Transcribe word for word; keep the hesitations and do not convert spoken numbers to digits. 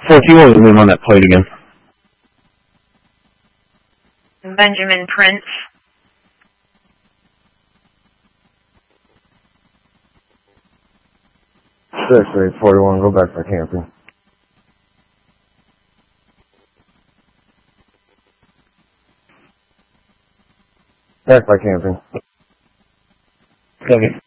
Forky, what was the name on that plate again? Benjamin Prince. six eight forty-one, go back by camping. Back by camping. Copy.